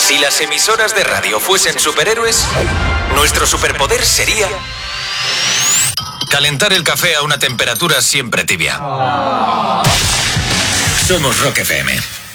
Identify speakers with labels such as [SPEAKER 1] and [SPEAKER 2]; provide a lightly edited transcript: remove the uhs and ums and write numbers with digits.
[SPEAKER 1] Si las emisoras de radio fuesen superhéroes, nuestro superpoder sería calentar el café a una temperatura siempre tibia. Somos Rock FM.